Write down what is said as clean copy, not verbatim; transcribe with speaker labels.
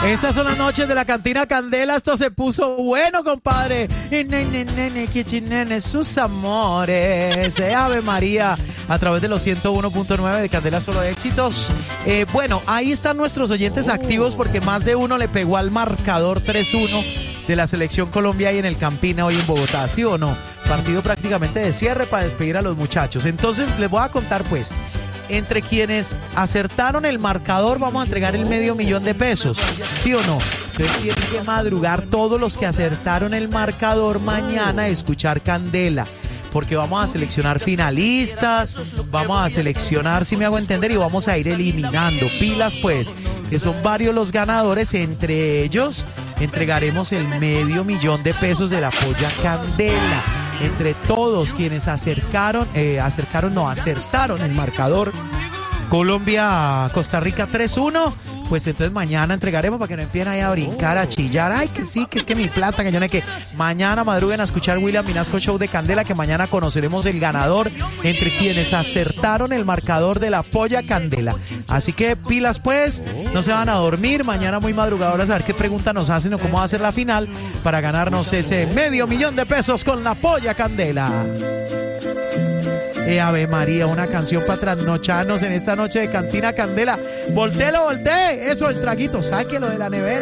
Speaker 1: Estas son las noches de la Cantina Candela. Esto se puso bueno, compadre. Sus amores. Ave María. A través de los 101.9 de Candela Solo Éxitos. Bueno, ahí están nuestros oyentes activos porque más de uno le pegó al marcador 3-1 de la Selección Colombia ahí en el Campina hoy en Bogotá. ¿Sí o no? Partido prácticamente de cierre para despedir a los muchachos. Entonces les voy a contar pues. Entre quienes acertaron el marcador vamos a entregar el $500,000 de pesos, ¿sí o no? Entonces tienen que madrugar todos los que acertaron el marcador mañana a escuchar Candela, porque vamos a seleccionar finalistas, vamos a seleccionar, si me hago entender, y vamos a ir eliminando pilas pues, que son varios los ganadores, entre ellos entregaremos el $500,000 de pesos de la Polla Candela. Entre todos quienes acertaron el marcador Colombia-Costa Rica 3-1, pues entonces mañana entregaremos para que no empiecen ahí a brincar, a chillar. Ay, que sí, que es que mi plata, que yo no sé qué. Mañana madruguen a escuchar William Minasco Show de Candela, que mañana conoceremos el ganador entre quienes acertaron el marcador de la Polla Candela. Así que pilas pues, no se van a dormir. Mañana muy madrugadoras a ver qué pregunta nos hacen o cómo va a ser la final para ganarnos ese $500,000 de pesos con la Polla Candela. Ave María, una canción para trasnocharnos en esta noche de Cantina Candela. Voltee, eso, el traguito, sáquelo de la nevera.